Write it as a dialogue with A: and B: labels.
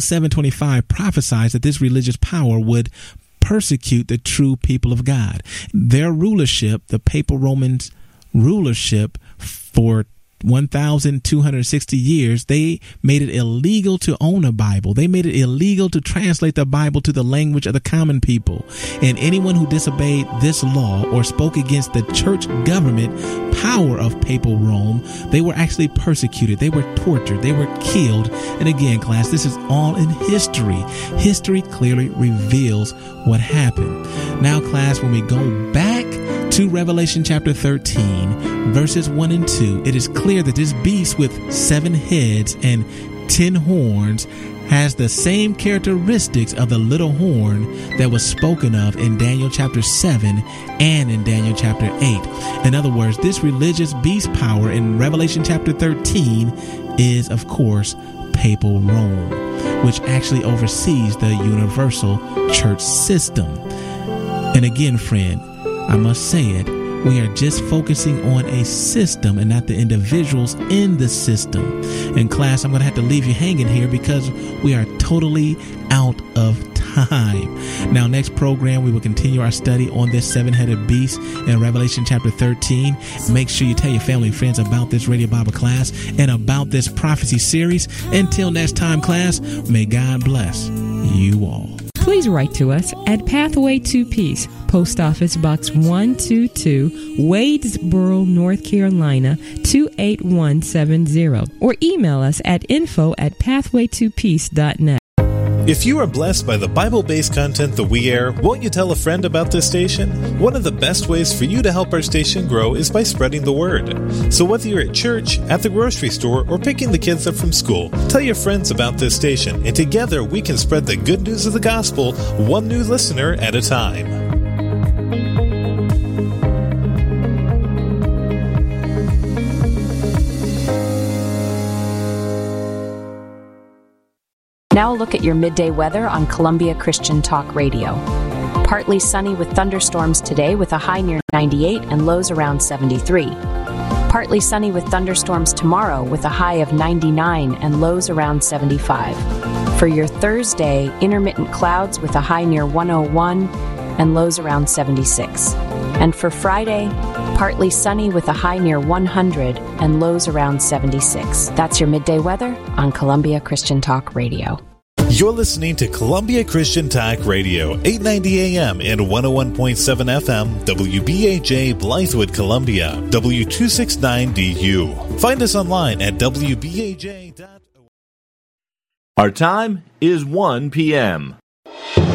A: 7:25 prophesies that this religious power would persecute the true people of God. Their rulership, the papal Romans rulership for 1,260 years, they made it illegal to own a Bible. They made it illegal to translate the Bible to the language of the common people. And anyone who disobeyed this law or spoke against the church government power of papal Rome, they were actually persecuted. They were tortured. They were killed. And again, class, this is all in history. History clearly reveals what happened. Now, class, when we go back to Revelation chapter 13, verses 1 and 2, it is clear that this beast with 7 heads and 10 horns has the same characteristics of the little horn that was spoken of in Daniel chapter 7 and in Daniel chapter 8. In other words, this religious beast power in Revelation chapter 13 is, of course, papal Rome, which actually oversees the universal church system. And again, friend, I must say it, we are just focusing on a system and not the individuals in the system. In class, I'm going to have to leave you hanging here because we are totally out of time. Now, next program, we will continue our study on this 7-headed beast in Revelation chapter 13. Make sure you tell your family and friends about this Radio Bible class and about this prophecy series. Until next time, class, may God bless you all.
B: Please write to us at Pathway to Peace, Post Office Box 122, Wadesboro, North Carolina, 28170, or email us at info@pathwaytopeace.net.
C: If you are blessed by the Bible-based content that we air, won't you tell a friend about this station? One of the best ways for you to help our station grow is by spreading the word. So whether you're at church, at the grocery store, or picking the kids up from school, tell your friends about this station, and together we can spread the good news of the gospel, one new listener at a time.
D: Now look at your midday weather on Columbia Christian Talk Radio. Partly sunny with thunderstorms today with a high near 98 and lows around 73. Partly sunny with thunderstorms tomorrow with a high of 99 and lows around 75. For your Thursday, intermittent clouds with a high near 101 and lows around 76. And for Friday, partly sunny with a high near 100 and lows around 76. That's your midday weather on Columbia Christian Talk Radio.
C: You're listening to Columbia Christian Talk Radio, 890 AM and 101.7 FM, WBAJ Blythewood, Columbia, W269DU. Find us online at WBAJ.org.
E: Our time is 1 p.m.